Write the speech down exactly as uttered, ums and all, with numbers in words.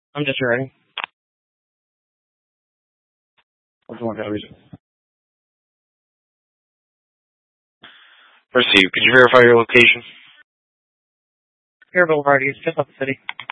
I'm just ready. What's one reason? Proceed. Could you verify your location? Here, Boulevard, East, just up the city.